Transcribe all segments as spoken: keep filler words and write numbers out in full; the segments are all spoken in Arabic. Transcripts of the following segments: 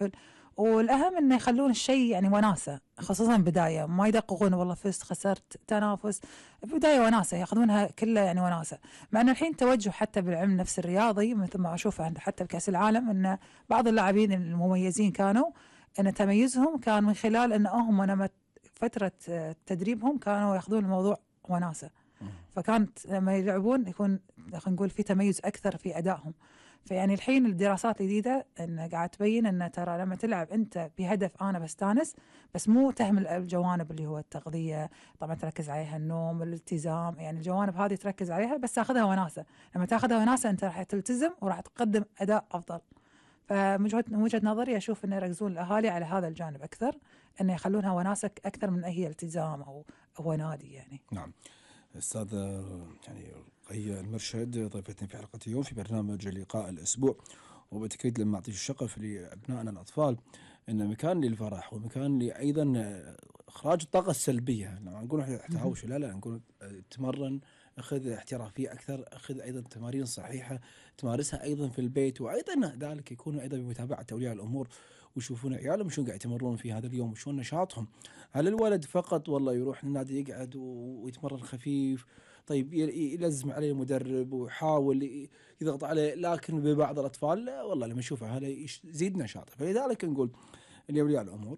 الطفل. والأهم إنه يخلون الشيء يعني وناسة، خصوصا بداية، ما يدققون والله فزت خسرت تنافس، بداية وناسة ياخذونها كلها يعني وناسة. مع أن الحين توجه حتى بالعلم النفس الرياضي مثل ما أشوفه عند حتى بكأس العالم، أن بعض اللاعبين المميزين كانوا أن تميزهم كان من خلال أن هم لما فترة تدريبهم كانوا ياخذون الموضوع وناسة، فكانت لما يلعبون يكون خلينا نقول في تميز أكثر في أدائهم. فيعني الحين الدراسات الجديدة أن قاعد تبين أن ترى لما تلعب أنت بهدف أنا بستانس، بس مو تهمل الجوانب اللي هو التغذية، طبعا تركز عليها النوم، الالتزام، يعني الجوانب هذه تركز عليها بس تاخذها وناسة. لما تاخذها وناسة أنت راح تلتزم وراح تقدم أداء أفضل. فمن وجهة نظري أشوف أن يركزون الأهالي على هذا الجانب أكثر، أن يخلونها وناسة أكثر من أي التزام أو أو نادي يعني. نعم. أستاذ يعني رقية المرشد ضيفتنا في حلقة اليوم في برنامج لقاء الأسبوع، وبتأكيد لما أعطي الشغف لأبنائنا الأطفال إن مكان للفرح ومكان لأيضا إخراج الطاقة السلبية. لما نقول تهاوش لا لا نقول تمرن، أخذ احترافية أكثر، أخذ أيضا تمارين صحيحة تمارسها أيضا في البيت، وأيضا ذلك يكون أيضا بمتابعة أولياء الأمور ويشوفون عيالهم شلون قاعد يتمرون في هذا اليوم وشلون نشاطهم. هل الولد فقط والله يروح النادي يقعد ويتمرن خفيف، طيب يلزم عليه المدرب ويحاول يضغط عليه، لكن ببعض الأطفال لا والله لما يشوفه هذا يزيد نشاطه. فلذلك نقول لأولياء الأمور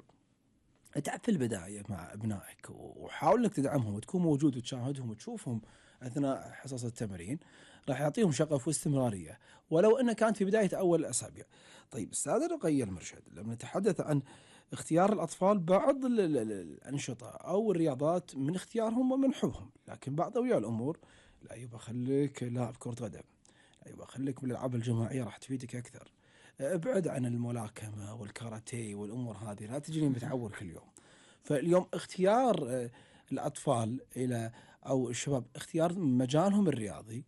اتعب في البداية مع أبنائك وحاول أنك تدعمهم وتكون موجود وتشاهدهم وتشوفهم أثناء حصص التمرين، راح يعطيهم شغف واستمرارية ولو أنها كانت في بداية أول الأسابيع. طيب أستاذ رقية المرشد، لما نتحدث عن اختيار الأطفال بعض الأنشطة أو الرياضات من اختيارهم ومن حبهم، لكن بعض أولياء الأمور لا يبقى خليك لاعب كرة قدم، لا يبقى خليك بالألعاب الجماعية راح تفيدك أكثر، ابعد عن الملاكمة والكاراتيه والأمور هذه، لا تجيني متعور كل يوم. فاليوم اختيار الأطفال إلى أو الشباب اختيار مجالهم الرياضي،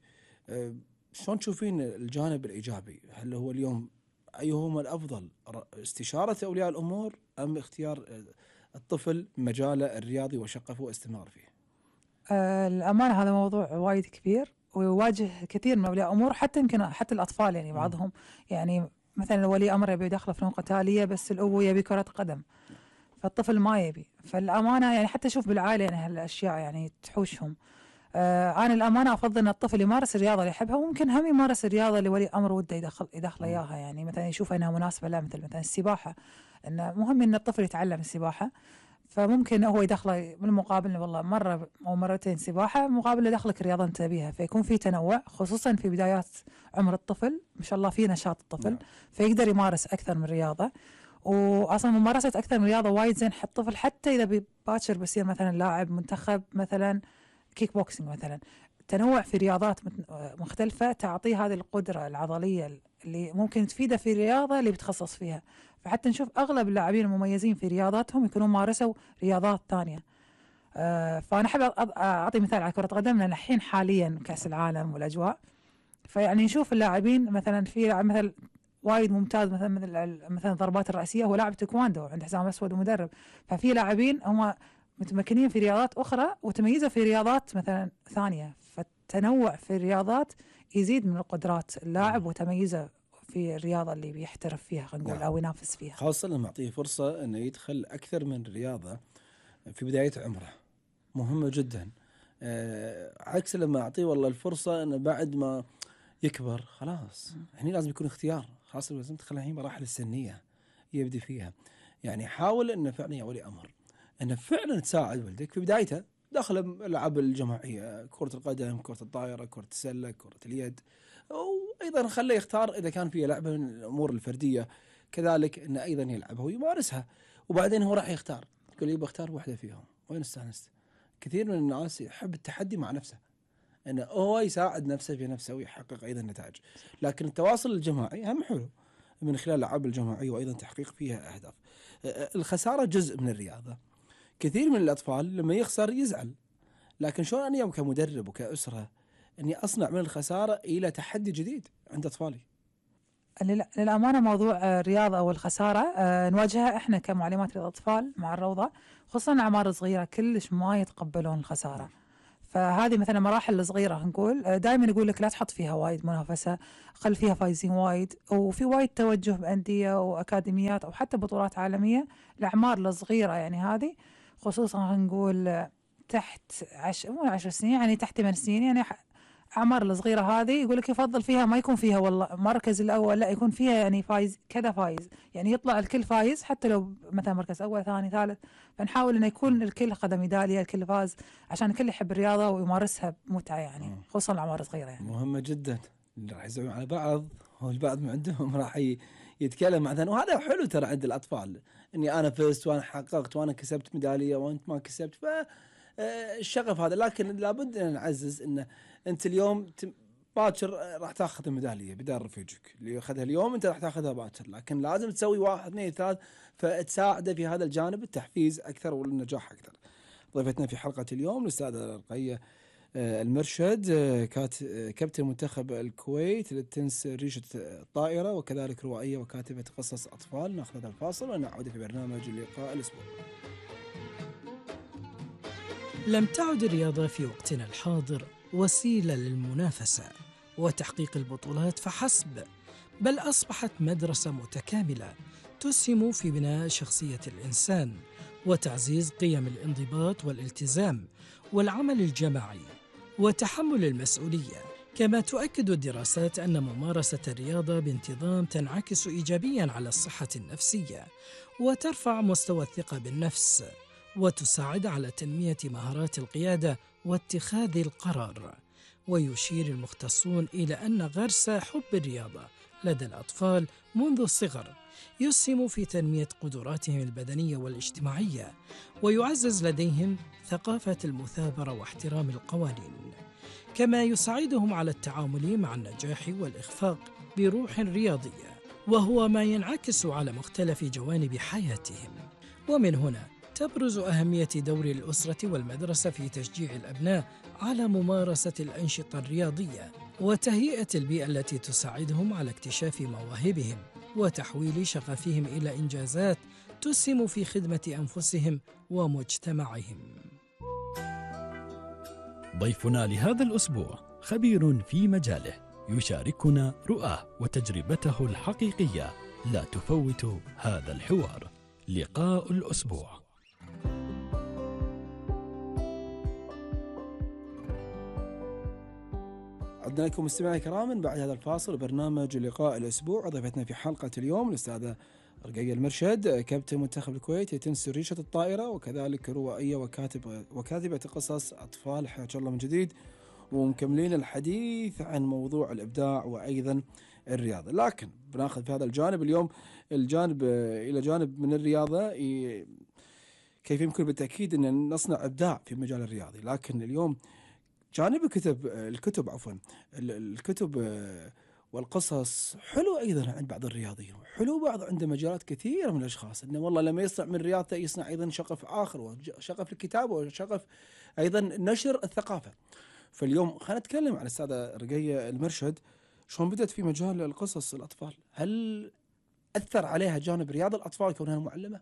شلون تشوفين الجانب الإيجابي؟ هل هو اليوم أيهما الأفضل، استشارة أولياء الأمور أم اختيار الطفل مجاله الرياضي وشغفه واستمرار فيه؟ آه الأمانة هذا موضوع وايد كبير ويواجه كثير من أولياء أمور، حتى يمكن حتى الأطفال يعني بعضهم يعني مثلا ولي أمر يبي يدخله فنون قتالية بس الأبو يبي كرة قدم فالطفل ما يبي. فالأمانة يعني حتى شوف بالعائلة يعني هالأشياء يعني تحوشهم. آه أنا الأمانة أفضل أن الطفل يمارس الرياضة اللي يحبها، وممكن هم يمارس الرياضة اللي ولي أمر وده يدخل يدخل إياها، يعني مثلا يشوف أنها مناسبة له، مثل مثلا السباحة، إنه مهم أن الطفل يتعلم السباحة، فممكن هو يدخله بالمقابل والله مرة أو مرتين سباحة مقابل يدخلك رياضة أنت بيها، فيكون في تنوع خصوصا في بدايات عمر الطفل، ما شاء الله في نشاط الطفل نعم. فيقدر يمارس أكثر من رياضة. وأصلا ممارسة أكثر من رياضة وايد زين حق الطفل، حتى إذا باكر بيصير مثلا لاعب منتخب مثلا كيك بوكسينج مثلا، تنوع في رياضات مختلفة تعطيه هذه القدرة العضلية اللي ممكن تفيده في الرياضة اللي بتخصص فيها. فحتى نشوف أغلب اللاعبين المميزين في رياضاتهم يكونوا مارسوا رياضات ثانية. آه فأنا أحب أعطي مثال على كرة قدم، لأن الحين حاليا كأس العالم والأجواء، فيعني نشوف اللاعبين مثلا في لاعب مثل وايد ممتاز مثلا مثل مثلا ضربات الرأسية، هو لاعب تايكواندو عنده حزام أسود ومدرب، ففي لاعبين هم متمكنين في رياضات أخرى وتميزوا في رياضات مثلا ثانية، فالتنوع في الرياضات يزيد من القدرات اللاعب وتميزه في الرياضة اللي بيحترف فيها خلينا نقول أو ينافس فيها، خاصة لما أعطيه فرصة أنه يدخل أكثر من رياضة في بداية عمره، مهمة جدا. أه عكس لما أعطيه والله الفرصة أنه بعد ما يكبر خلاص هني لازم يكون اختيار، خاصة لازم تدخل هني مراحل السنية يبدي فيها. يعني حاول أنه فعلا يا ولي أمر أنه فعلا تساعد ولدك في بدايته داخل الألعاب الجماعية، كرة القدم، كرة الطائرة، كرة السلة، كرة اليد، وأيضا خليه يختار إذا كان فيها لعبة من الأمور الفردية كذلك أنه أيضا يلعبها ويمارسها، وبعدين هو راح يختار يقول يبغى اختار واحدة فيهم. وين استانست؟ كثير من الناس يحب التحدي مع نفسه، أنه هو يساعد نفسه في نفسه ويحقق أيضا نتائج، لكن التواصل الجماعي هم حلو من خلال الألعاب الجماعية وأيضا تحقيق فيها أهداف. الخسارة جزء من الرياضة، كثير من الأطفال لما يخسر يزعل، لكن شلون أنا يوم كمدرب وكأسرة أني أصنع من الخسارة إلى تحدي جديد عند أطفالي؟ للأمانة موضوع الرياضة أو الخسارة نواجهها إحنا كمعلمات للأطفال مع الروضة، خصوصا أعمار صغيرة كلش ما يتقبلون الخسارة، فهذه مثلا مراحل صغيرة نقول، دائما يقول لك لا تحط فيها وايد منافسة، خل فيها فايزين وايد، وفي وايد توجه بأندية وأكاديميات أو حتى بطولات عالمية الأعمار الصغيرة، يعني هذه خصوصا نقول تحت عش مو عشر سنين، يعني تحت ثمان سنين، يعني أعمار الصغيرة هذه يقول لك يفضل فيها ما يكون فيها والله مركز الأول، لا يكون فيها يعني فايز كذا فايز، يعني يطلع الكل فايز حتى لو مثلا مركز أول ثاني ثالث. فنحاول إنه يكون الكل أخذ ميدالية، الكل فاز، عشان الكل يحب الرياضة ويمارسها بمتعة، يعني خصوصا الأعمار الصغيرة يعني. مهمة جدا. اللي راح يزعلون على بعض والبعض من عندهم راح يتكلم مثلا، وهذا حلو ترى عند الأطفال، إني أنا فزت وأنا حققت وأنا كسبت ميدالية وأنت ما كسبت، ف الشغف هذا. لكن لابد أن نعزز إنه أنت اليوم باكر راح تاخذ الميدالية بدال رفيجك اللي أخذها اليوم، أنت راح تاخذها باكر، لكن لازم تسوي واحد اثنين ثلاث، فتساعده في هذا الجانب التحفيز أكثر والنجاح أكثر. ضيفتنا في حلقة اليوم الأستاذة رقية المرشد، كابتن منتخب الكويت للتنس ريشة الطائرة، وكذلك روائية وكاتبة قصص أطفال. نأخذ هذا الفاصل ونعود في برنامج اللقاء الأسبوع. لم تعد الرياضة في وقتنا الحاضر وسيلة للمنافسة وتحقيق البطولات فحسب، بل أصبحت مدرسة متكاملة تسهم في بناء شخصية الإنسان وتعزيز قيم الانضباط والالتزام والعمل الجماعي وتحمل المسؤولية. كما تؤكد الدراسات أن ممارسة الرياضة بانتظام تنعكس إيجابياً على الصحة النفسية وترفع مستوى الثقة بالنفس وتساعد على تنمية مهارات القيادة واتخاذ القرار. ويشير المختصون إلى أن غرس حب الرياضة لدى الأطفال منذ الصغر يسهم في تنمية قدراتهم البدنية والاجتماعية، ويعزز لديهم ثقافة المثابرة واحترام القوانين، كما يساعدهم على التعامل مع النجاح والإخفاق بروح رياضية، وهو ما ينعكس على مختلف جوانب حياتهم. ومن هنا تبرز أهمية دور الأسرة والمدرسة في تشجيع الأبناء على ممارسة الأنشطة الرياضية وتهيئة البيئة التي تساعدهم على اكتشاف مواهبهم وتحويل شغفهم إلى إنجازات تسهم في خدمة أنفسهم ومجتمعهم. ضيفنا لهذا الأسبوع خبير في مجاله يشاركنا رؤاه وتجربته الحقيقية. لا تفوتوا هذا الحوار. لقاء الأسبوع. عدنا لكم مستمعي الكرام بعد هذا الفاصل برنامج لقاء الأسبوع. ضيفتنا في حلقة اليوم الأستاذة رقية المرشد، كابتن منتخب الكويت لتنس ريشة الطائرة، وكذلك روائية وكاتب وكاتبة قصص أطفال. حياك الله من جديد، ومكملين الحديث عن موضوع الإبداع وأيضا الرياضة. لكن بناخذ في هذا الجانب اليوم الجانب إلى جانب من الرياضة، كيف يمكن بالتأكيد أن نصنع إبداع في مجال الرياضي. لكن اليوم جانب الكتب الكتب عفوا الكتب والقصص حلو أيضا عند بعض الرياضيين، حلو بعض عنده مجالات كثيرة من الأشخاص إنه والله لما يصنع من رياضته يصنع أيضا شغف آخر، وشغف الكتابة وشغف أيضا نشر الثقافة. فاليوم خلينا نتكلم عن الأستاذة رقية المرشد، شلون بدأت في مجال القصص الأطفال؟ هل أثر عليها جانب رياض الأطفال كونها معلمة؟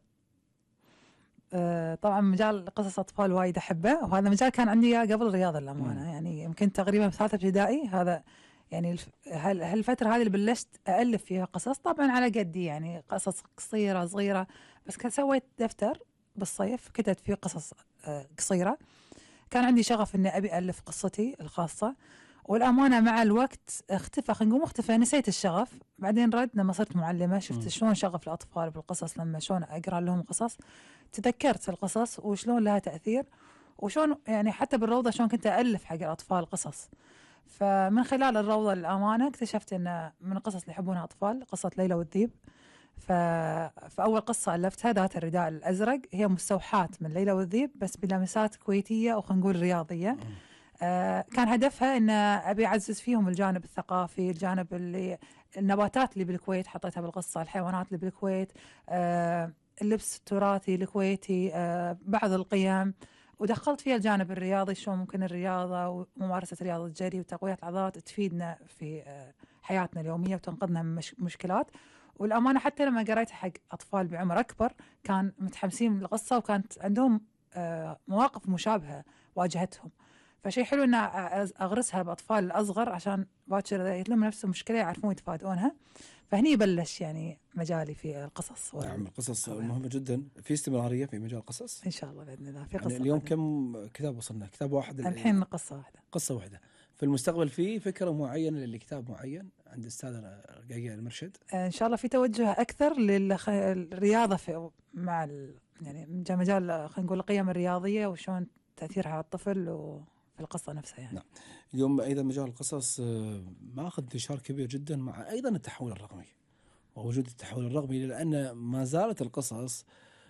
آه طبعا مجال قصص أطفال وايد أحبه، وهذا مجال كان عندي إياه قبل الرياضة للأمانة. يعني يمكن تقريبا في ثالثة ابتدائي هذا، يعني هالفترة هذه اللي بلشت أألف فيها قصص، طبعا على قدي، يعني قصص قصيرة صغيرة، بس كان سويت دفتر بالصيف كتبت فيه قصص آه قصيرة. كان عندي شغف إني أبي ألف قصتي الخاصة، والأمانة مع الوقت اختفى، خلينا نقول مختفى، نسيت الشغف. بعدين رد لما صرت معلمة شفت شلون شغف الأطفال بالقصص، لما شلون أقرأ لهم قصص تذكرت القصص وشلون لها تأثير، وشلون يعني حتى بالروضة شلون كنت ألف حق الأطفال قصص. فمن خلال الروضة للأمانة اكتشفت أن من القصص اللي يحبونها أطفال قصة ليلى والذيب. ف... فأول قصة ألفتها ذات الرداء الأزرق، هي مستوحاة من ليلى والذيب بس بلمسات كويتية أو خلينا نقول رياضية. آه كان هدفها أن أبي أعزز فيهم الجانب الثقافي، الجانب اللي النباتات اللي بالكويت حطيتها بالقصة، الحيوانات اللي بالكويت، آه اللبس التراثي الكويتي، آه بعض القيم، ودخلت فيها الجانب الرياضي، شلون ممكن الرياضة وممارسة رياضة الجري وتقوية العضلات تفيدنا في آه حياتنا اليومية وتنقذنا من مش مشكلات. والأمانة حتى لما قريتها حق أطفال بعمر أكبر كان متحمسين للقصة، وكانت عندهم آه مواقف مشابهة واجهتهم. فشيء حلو ان اغرسها باطفال الاصغر عشان باكر اذا يتلموا نفس المشكله يعرفون يتفادونها. فهني بلش يعني مجالي في القصص. نعم القصص مهمه جدا، في استمراريه في مجال القصص ان شاء الله باذن الله. في يعني قصه اليوم قادمة. كم كتاب وصلنا؟ كتاب واحد الحين قصه واحده. قصه واحده. في المستقبل في فكره معينه لكتاب معين عند استاذنا رقية المرشد؟ ان شاء الله في توجه اكثر للرياضه في مع ال يعني مجال خلينا نقول القيم الرياضيه وشلون تاثيرها على الطفل وفي القصه نفسها يعني. نعم. اليوم ايضا مجال القصص ماخذ انتشار كبير جدا مع ايضا التحول الرقمي ووجود التحول الرقمي، لان ما زالت القصص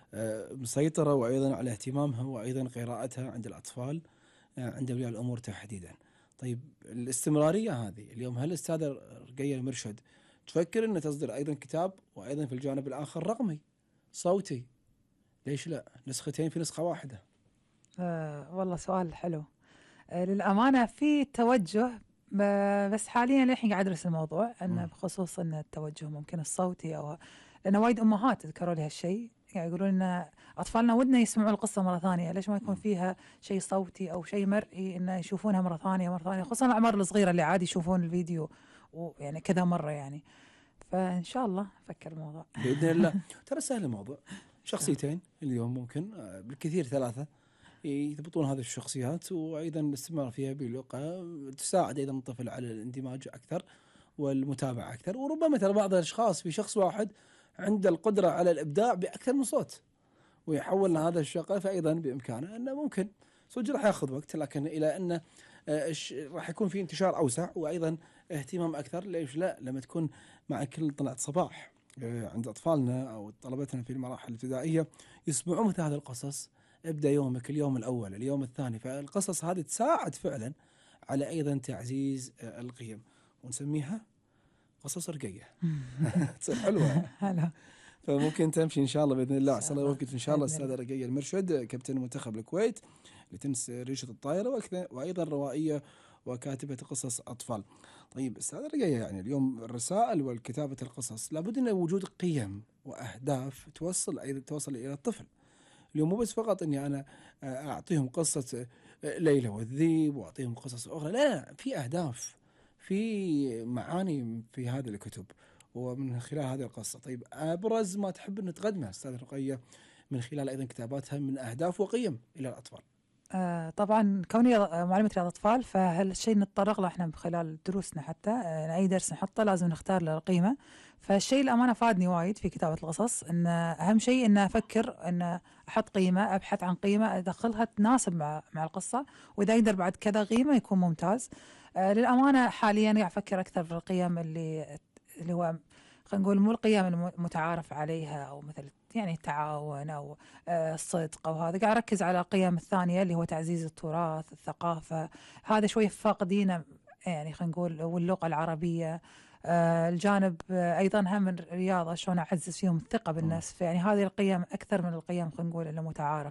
مسيطره وايضا على اهتمامها وايضا قراءتها عند الاطفال عند اولياء الامور تحديدا. طيب الاستمراريه هذه اليوم، هل استاذ رقية المرشد تفكر ان تصدر ايضا كتاب وايضا في الجانب الاخر رقمي صوتي؟ ليش لا نسختين في نسخه واحده؟ آه والله سؤال حلو. آه للامانه في توجه، بس حاليا للحين قاعد ادرس الموضوع انه بخصوص ان التوجه ممكن الصوتي، او لان وايد امهات ذكروا لي هالشيء، يعني يقولون ان اطفالنا ودنا يسمعوا القصه مره ثانيه، ليش ما يكون فيها شيء صوتي او شيء مرئي انه يشوفونها مره ثانيه مره ثانيه، خصوصا الاعمار الصغيره اللي عادي يشوفون الفيديو ويعني كذا مره يعني. فان شاء الله افكر الموضوع باذن الله. ترى سهل الموضوع، شخصيتين اليوم ممكن بالكثير ثلاثه يضبطون هذه الشخصيات، وايضا الاستمرار فيها بلغه تساعد ايضا الطفل على الاندماج اكثر والمتابعه اكثر. وربما ترى بعض الاشخاص في شخص واحد عنده القدره على الابداع باكثر من صوت ويحول هذا الشغف، فايضا بامكانه انه ممكن صدق راح ياخذ وقت، لكن الى انه راح يكون في انتشار اوسع وايضا اهتمام اكثر. ليش لا؟ لما تكون مع كل طلعه صباح عند اطفالنا او طلبتنا في المراحل الابتدائيه يسمعون مثل هذه القصص، ابدا يومك اليوم الاول اليوم الثاني، فالقصص هذه تساعد فعلا على ايضا تعزيز القيم، ونسميها قصص رقية. تصير حلوه. هلا. فممكن تمشي ان شاء الله باذن الله. عسى الله يوفقك ان شاء الله استاذه رقية المرشد، كابتن منتخب الكويت لتنس ريشه الطائره، وايضا روائيه وكاتبه قصص اطفال. طيب استاذه رقية، يعني اليوم الرسائل والكتابه القصص لابد من وجود قيم واهداف توصل ايضا توصل الى الطفل. اليوم مو بس فقط اني انا اعطيهم قصه ليلى والذيب واعطيهم قصص اخرى، لا لا، في اهداف، في معاني في هذه الكتب ومن خلال هذه القصه. طيب ابرز ما تحب ان تقدمه استاذ رقية من خلال ايضا كتاباتها من اهداف وقيم الى الاطفال؟ آه طبعا كوني معلمة رياض أطفال، فهالشيء نتطرق له احنا خلال دروسنا، حتى آه أي درس نحطه لازم نختار له القيمة. فالشيء الأمانة فادني وايد في كتابة القصص، إن أهم شيء إن أفكر إن أحط قيمة، أبحث عن قيمة أدخلها تناسب مع مع القصة، وإذا يقدر بعد كذا قيمة يكون ممتاز. آه للأمانة حاليا قاعد أفكر أكثر في القيم اللي اللي هو خلينا نقول مو القيم المتعارف عليها، أو مثل يعني التعاون أو الصدق أو هذا، قاعد أركز على القيم الثانية اللي هو تعزيز التراث، الثقافة، هذا شوي فاقدينه يعني خلينا نقول، واللغة العربية. الجانب أيضا هم الرياضة، شلون أعزز فيهم الثقة بالناس. فيعني هذه القيم أكثر من القيم خلينا نقول اللي متعارف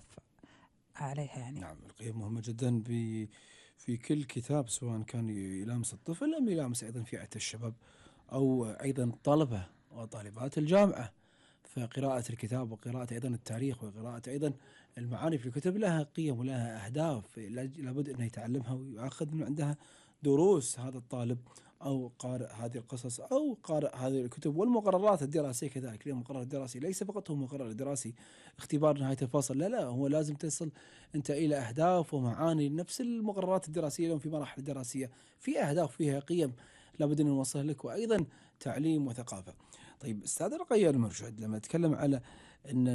عليها يعني. نعم القيم مهمة جدا في في كل كتاب، سواء كان يلامس الطفل أم يلامس أيضا فئة الشباب أو أيضا طلبة وطالبات الجامعة. فقراءة الكتاب وقراءة أيضا التاريخ وقراءة أيضا المعاني في الكتب لها قيم ولها أهداف لابد أن يتعلمها ويأخذ من عندها دروس هذا الطالب أو قارئ هذه القصص أو قارئ هذه الكتب. والمقررات الدراسية كذلك، اليوم المقرر الدراسي ليس فقط هو مقرر دراسي اختبار نهاية الفصل، لا لا، هو لازم تصل أنت إلى أهداف ومعاني. نفس المقررات الدراسية اليوم في مراحل الدراسية في أهداف فيها قيم لابد أن نوصل لك، وأيضا تعليم وثقافة. طيب استاذ رقية المرشد، لما نتكلم على ان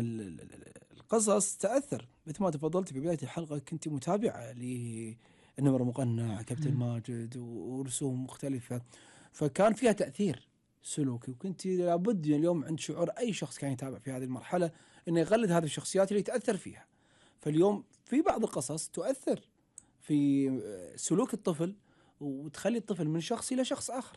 القصص تاثر مثل ما تفضلت في بدايه الحلقه، كنت متابعه للنمر مقنع كابتن ماجد ورسوم مختلفه، فكان فيها تاثير سلوكي، وكنت لابد اليوم عند شعور اي شخص كان يتابع في هذه المرحله انه يقلد هذه الشخصيات اللي يتاثر فيها. فاليوم في بعض القصص تؤثر في سلوك الطفل وتخلي الطفل من شخص الى شخص اخر.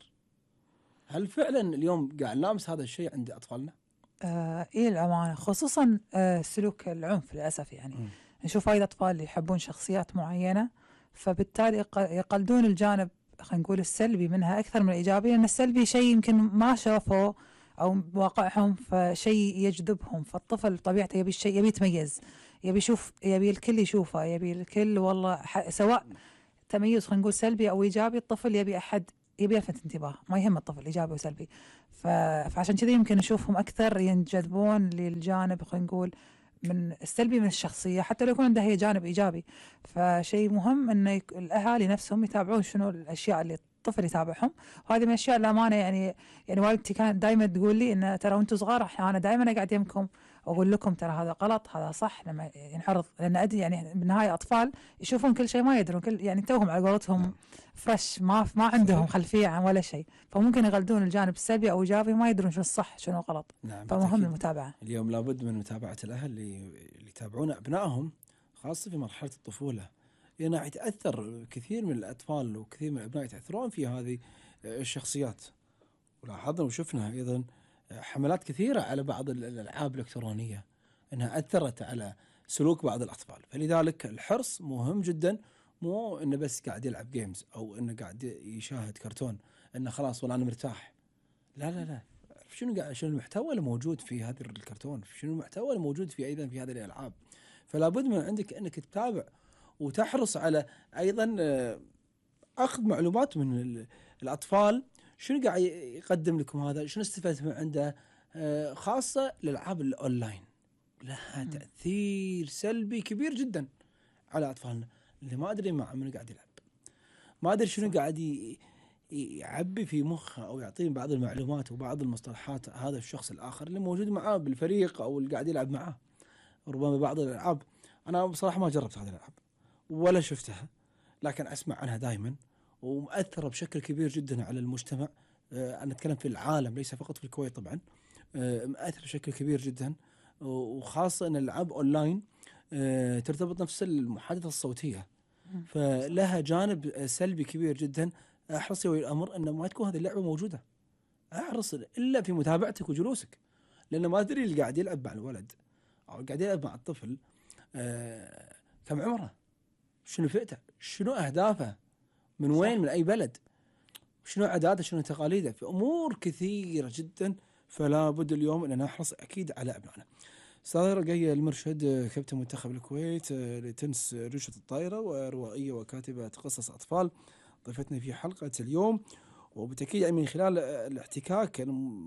هل فعلا اليوم قاعد نلامس هذا الشيء عند اطفالنا؟ آه ايه الامانه، خصوصا آه سلوك العنف للاسف يعني. م. نشوف وايد اطفال اللي يحبون شخصيات معينه، فبالتالي يقلدون الجانب خلينا نقول السلبي منها اكثر من الايجابي، لان السلبي شيء يمكن ما شافوه او بواقعهم، فشيء يجذبهم. فالطفل طبيعته يبي الشيء، يبي يتميز، يبي يشوف، يبي الكل يشوفه، يبي الكل والله سواء تميز خلينا نقول سلبي او ايجابي، الطفل يبي احد يبي يلفت انتباه، ما يهم الطفل ايجابي وسلبي. ف... فعشان كذا يمكن نشوفهم اكثر ينجذبون للجانب خلينا نقول من السلبي من الشخصيه، حتى لو يكون عنده هي جانب ايجابي. فشيء مهم ان يك... الاهالي نفسهم يتابعون شنو الاشياء اللي الطفل يتابعهم. وهذه من الاشياء الامانه يعني يعني والدتي كانت دائما تقول لي ان ترى وانتم صغار انا دائما اقعد يمكم اقول لكم ترى هذا غلط هذا صح لما ينعرض، لان ادري يعني بالنهايه اطفال يشوفون كل شيء ما يدرون كل يعني توهم على قولتهم فريش ما ما عندهم خلفيه عن ولا شيء، فممكن يغلدون الجانب السلبي او ايجابي ما يدرون شنو الصح شنو غلط. نعم فمهم بالتأكيد. المتابعه. اليوم لابد من متابعة الأهل اللي اللي يتابعون أبنائهم خاصة في مرحلة الطفولة، لأنها يعني يتأثر كثير من الأطفال وكثير من الأبناء يتأثرون في هذه الشخصيات. ولاحظنا وشفنا أيضا حملات كثيرة على بعض الألعاب الإلكترونية أنها أثرت على سلوك بعض الأطفال، فلذلك الحرص مهم جدا، مو إنه بس قاعد يلعب جيمز أو إنه قاعد يشاهد كرتون إنه خلاص والله أنا مرتاح. لا لا لا، شنو قاعد شنو المحتوى الموجود في هذا الكرتون، شنو المحتوى الموجود في أيضا في هذه الألعاب. فلا بد من عندك إنك تتابع وتحرص على أيضا أخذ معلومات من الأطفال، شنو قاعد يقدم لكم هذا، شنو استفدت من عنده، خاصة الألعاب الأونلاين لها تأثير سلبي كبير جدا على أطفالنا، اللي ما أدري مع من قاعد يلعب، ما أدري شنو قاعد يعبي في مخه أو يعطيه بعض المعلومات وبعض المصطلحات هذا الشخص الآخر اللي موجود معاه بالفريق أو اللي قاعد يلعب معاه. ربما بعض الألعاب أنا بصراحة ما جربت هذه الألعاب ولا شفتها، لكن أسمع عنها دائما ومؤثرة بشكل كبير جدا على المجتمع. أنا أتكلم في العالم ليس فقط في الكويت طبعا، مؤثر بشكل كبير جدا، وخاصة أن الألعاب أونلاين ترتبط نفس المحادثة الصوتية، فلها جانب سلبي كبير جدا. أحرص يا ولي الأمر أن ما تكون هذه اللعبة موجودة، أحرص إلا في متابعتك وجلوسك، لأن ما أدري اللي قاعد يلعب مع الولد أو قاعد يلعب مع الطفل آه كم عمره، شنو فئته، شنو أهدافه، من وين، من أي بلد، شنو عاداته، شنو تقاليده، في أمور كثيرة جدا. فلا بد اليوم أن نحرص أكيد على أبنائنا. صار رقية المرشد كابتن منتخب الكويت لتنس ريشة الطائرة وروائية وكاتبة قصص أطفال ضيفتنا في حلقة اليوم، وبالتأكيد يعني من خلال الاحتكاك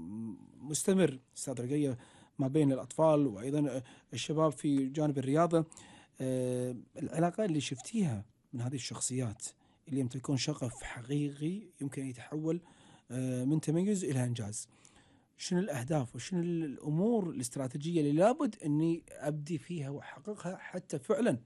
المستمر أستاذ رقية ما بين الأطفال وأيضا الشباب في جانب الرياضة، آه العلاقة اللي شفتيها من هذه الشخصيات اللي يمتلكون شغف حقيقي يمكن أن يتحول آه من تميز إلى إنجاز، شنو الأهداف وشنو الأمور الاستراتيجية اللي لابد أني أبدي فيها وأحققها حتى فعلا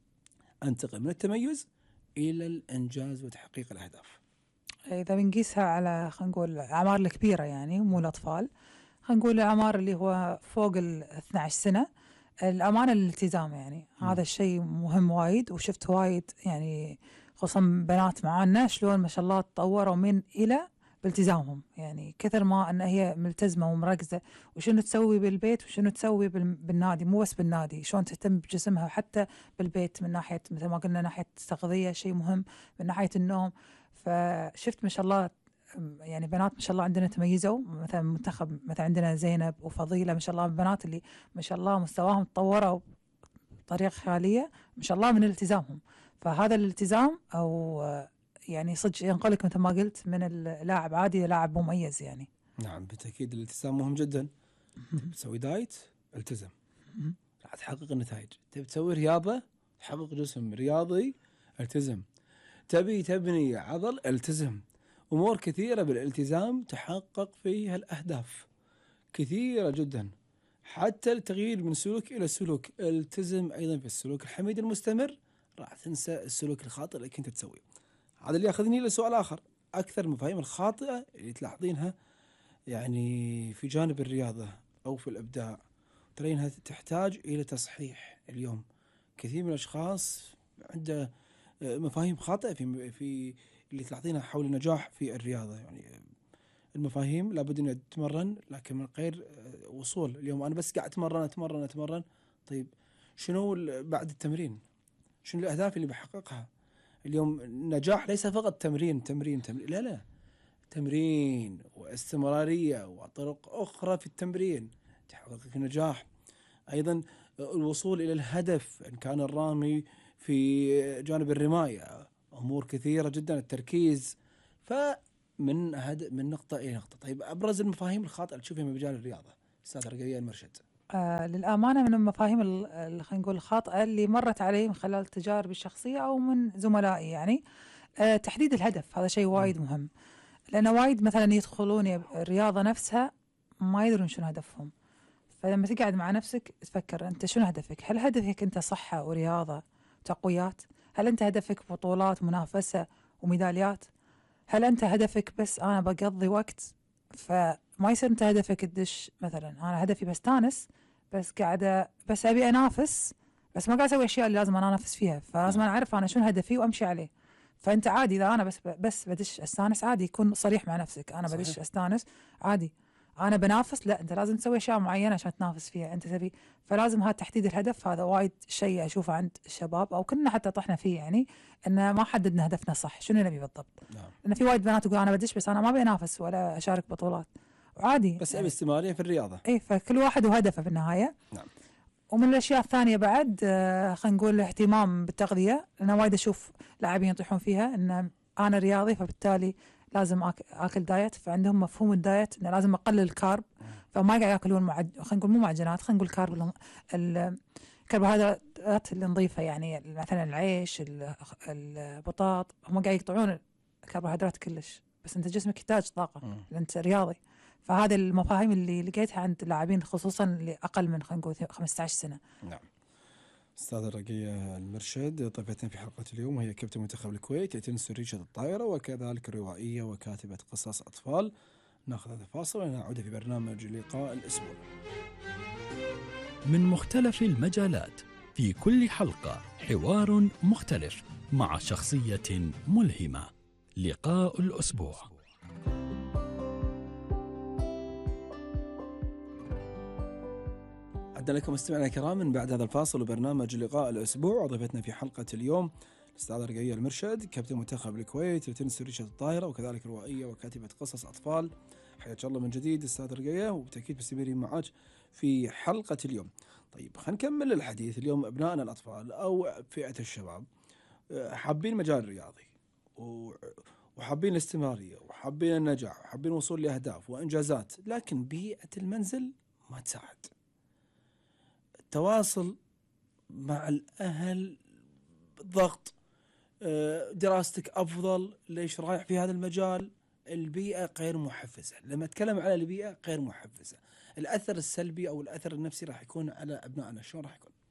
أنتقل من التميز إلى الإنجاز وتحقيق الأهداف؟ إذا بنقيسها على خلينا نقول الأعمار الكبيرة يعني مو الأطفال، خلينا نقول الأعمار اللي هو فوق ال اثنتي عشرة سنة، الأمانة الالتزام يعني م. هذا الشيء مهم وايد، وشفت وايد يعني خصوصا بنات معانا شلون ما شاء الله تطوروا من إلى بالتزامهم، يعني كثر ما أن هي ملتزمة ومركزة وشنو تسوي بالبيت وشنو تسوي بالنادي، مو بس بالنادي، شلون تهتم بجسمها حتى بالبيت من ناحية مثل ما قلنا ناحية التغذية شيء مهم، من ناحية النوم. فشفت ما شاء الله يعني بنات ما شاء الله عندنا تميزوا، مثلا منتخب مثلا عندنا زينب وفضيلة ما شاء الله، البنات اللي ما شاء الله مستواهم تطوروا بطريقة خيالية ما شاء الله من التزامهم. فهذا الالتزام أو يعني صدق ينقلك مثل ما قلت من اللاعب عادي لاعب مميز يعني. نعم بالتأكيد الالتزام مهم جدا. تبي تسوي دايت التزم راح تحقق النتائج، تبي تسوي رياضة تحقق جسم رياضي التزم، تبي تبني عضل التزم، أمور كثيرة بالالتزام تحقق فيها الأهداف كثيرة جدا. حتى التغيير من سلوك إلى سلوك التزم أيضا في السلوك الحميد المستمر، راح تنسى السلوك الخاطئ اللي كنت تسويه. هذا اللي ياخذني لسؤال آخر، أكثر المفاهيم الخاطئة اللي تلاحظينها يعني في جانب الرياضة أو في الإبداع ترينها تحتاج إلى تصحيح اليوم. كثير من الأشخاص عنده مفاهيم خاطئة في في اللي تلاحظينها حول النجاح في الرياضة، يعني المفاهيم لابد أن تتمرن لكن من غير وصول. اليوم أنا بس قاعد أتمرن أتمرن أتمرن، طيب شنو بعد التمرين؟ شنو الأهداف اللي بحققها؟ اليوم النجاح ليس فقط تمرين تمرين تمرين، لا لا، تمرين واستمرارية وطرق أخرى في التمرين تحقق النجاح. أيضا الوصول إلى الهدف إن كان الرامي في جانب الرماية امور كثيره جدا، التركيز. فمن هد من نقطه الى نقطه. طيب ابرز المفاهيم الخاطئه اللي تشوفها من مجال الرياضه استاذ رقية المرشد؟ آه للامانه من المفاهيم ال- ال- خلينا نقول الخاطئه اللي مرت علي من خلال تجاربي الشخصيه او من زملائي يعني. آه تحديد الهدف هذا شيء وايد مهم، لأن وايد مثلا يدخلون يب- الرياضة نفسها ما يدرون شنو هدفهم. فلما تقعد مع نفسك تفكر أنت شنو هدفك؟ هل هدفك أنت صحة ورياضة وتقويات؟ هل أنت هدفك بطولات منافسة وميداليات؟ هل أنت هدفك بس أنا بقضي وقت؟ فما يصير أنت هدفك تدش مثلا أنا هدفي بستانس، بس قاعدة بس أبي أنافس، بس ما قاعد أسوي أشياء اللي لازم أنا أنافس فيها. فلازم أنا أعرف أنا شنو هدفي وأمشي عليه. فانت عادي اذا انا بس بس بدش استانس، عادي يكون صريح مع نفسك، انا صحيح. بدش استانس عادي. انا بنافس، لا انت لازم تسوي اشياء معينه عشان تنافس فيها انت تبي. فلازم هذا تحديد الهدف، هذا وايد شيء اشوفه عند الشباب او كنا حتى طحنا فيه يعني، ان ما حددنا هدفنا صح شنو نبي بالضبط. نعم. لان في وايد بنات تقول انا بدش بس انا ما ابي انافس ولا اشارك بطولات، وعادي بس يعني. ابي استمراريه في الرياضه. اي فكل واحد وهدفه في النهايه. نعم. ومن الاشياء الثانيه بعد آه، خلينا نقول الاهتمام بالتغذيه. انا وايد اشوف لاعبين يطيحون فيها ان انا رياضي فبالتالي لازم آك- اكل دايت، فعندهم مفهوم الدايت انه لازم اقلل الكارب، فما قاعد ياكلون معد... خلينا نقول مو معجنات، خلينا نقول كارب ال- ال- الكربوهيدرات اللي نظيفه يعني مثلا العيش ال- البطاط، هم قاعد يقطعون الكربوهيدرات كلش، بس انت جسمك يحتاج طاقه مم. لأن انت رياضي. فهذه المفاهيم اللي لقيتها عند اللاعبين خصوصا اللي اقل من خلينا نقول خمسة عشر سنه. نعم. أستاذ رقية المرشد ضيفتنا في حلقة اليوم وهي كابتن منتخب الكويت لتنس ريشة الطائرة وكذلك روائية وكاتبة قصص أطفال. ناخذ هذا الفاصل ونعود في برنامج لقاء الأسبوع. من مختلف المجالات، في كل حلقة حوار مختلف مع شخصية ملهمة. لقاء الأسبوع. عدنا لكم مستمعينا الكرام من بعد هذا الفاصل وبرنامج لقاء الأسبوع. ضيفتنا في حلقة اليوم الأستاذ رقية المرشد كابتن منتخب الكويت لتنس ريشة الطائرة وكذلك روائية وكاتبة قصص أطفال. حياك الله من جديد أستاذ رقية، وبالتأكيد مستمرين معك في حلقة اليوم. طيب خلينا نكمل الحديث. اليوم أبنائنا الأطفال أو فئة الشباب حابين المجال الرياضي وحابين الاستمرارية وحابين النجاح وحابين الوصول لأهداف وإنجازات، لكن بيئة المنزل ما تساعد. التواصل مع الأهل، ضغط، دراستك أفضل، ليش رايح في هذا المجال، البيئة غير محفزة. لما أتكلم على البيئة غير محفزة، الأثر السلبي أو الأثر النفسي راح يكون على أبنائنا شلون راح يكون؟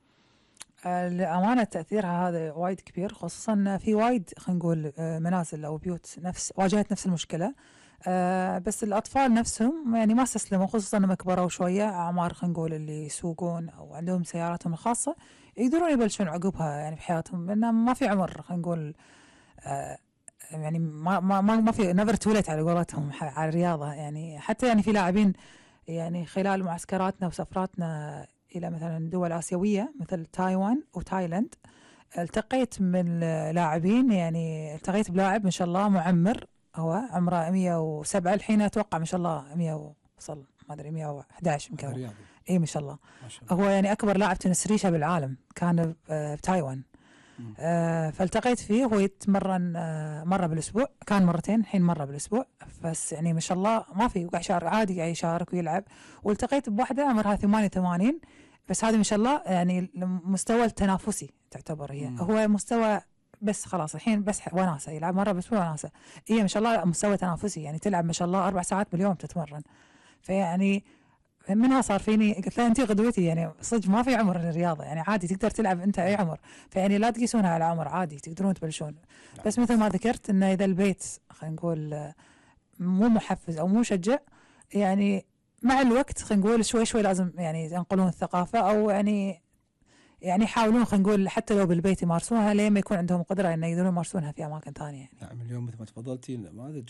آه، لأمانة تأثيرها هذا وايد كبير، خصوصا في وايد خلينا نقول آه، منازل أو بيوت نفس واجهت نفس المشكلة. آه، بس الأطفال نفسهم يعني ما استسلموا، خصوصا لما كبروا شوية أعمار خلينا نقول اللي يسوقون أو عندهم سياراتهم الخاصة يقدرون يبلشون عقبها يعني في حياتهم، لأن ما في عمر خلينا نقول آه، يعني ما ما ما ما في نيفر تولت على قولتهم ح- على الرياضة يعني. حتى يعني في لاعبين يعني خلال معسكراتنا وسفراتنا إلى مثلا دول آسيوية مثل تايوان وتايلاند، التقيت من لاعبين يعني التقيت بلاعب ما شاء الله معمر، هو عمره مية وسبعة الحين أتوقع ما شاء الله مية وصل ما أدري مية وأحد عشر يمكن. رياضي. إيه ما شاء الله. ما شاء الله. هو يعني أكبر لاعب تنس ريشة بالعالم، كان آه، بتايوان. مم. آه فالتقيت فيه وهو يتمرن آه مرة بالأسبوع، كان مرتين الحين مرة بالأسبوع، بس يعني ما شاء الله ما في وقاعد يشارك عادي، قاعد يشارك ويلعب. والتقيت بواحدة عمرها ثمانية وثمانين، بس هذه ما شاء الله يعني المستوى التنافسي تعتبر هي. مم. هو مستوى بس خلاص الحين بس وناسة، يلعب مرة بالأسبوع وناسة. هي ما شاء الله مستوى تنافسي يعني تلعب ما شاء الله أربع ساعات باليوم تتمرن. فيعني منها صار فيني قلت لها انت غدوتي يعني صدق ما في عمر للرياضه يعني، عادي تقدر تلعب انت اي عمر. فيعني لا تقيسونها على عمر، عادي تقدرون تبلشون. بس مثل ما ذكرت انه اذا البيت خلينا نقول آه، مو محفز او مو مشجع، يعني مع الوقت خلينا نقول شوي شوي لازم يعني ينقلون الثقافه، او يعني يعني يحاولون خلينا نقول حتى لو بالبيت يمارسونها لين ما يكون عندهم قدره انه يقدرون يمارسونها في اماكن ثانيه يعني. نعم. اليوم مثل ما تفضلتي نماذج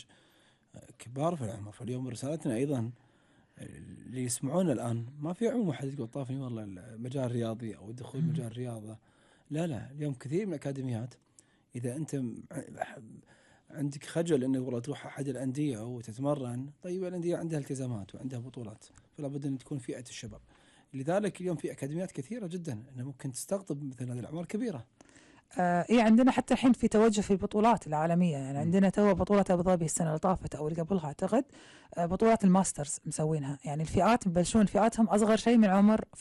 كبار في العمر. فاليوم رسالتنا أيضا اللي يسمعون الآن، ما في عمر واحد يقول طافني والله المجال الرياضي أو الدخول مجال الرياضة. لا لا، اليوم كثير من الأكاديميات إذا أنت عندك خجل إنه والله تروح أحد الأندية وتتمرن، طيب الأندية عندها التزامات وعندها بطولات، فلا بد أن تكون فئة الشباب. لذلك اليوم في أكاديميات كثيرة جدا أنه ممكن تستقطب مثل هذه الأعمار كبيرة. آه إيه عندنا حتى الحين في توجه في البطولات العالمية، يعني عندنا تو بطولة أبو ظبي السنة اللي طافت أو اللي قبلها أعتقد، آه بطولات الماسترز مسوينها، يعني الفئات مبلشون فئاتهم أصغر شيء من عمر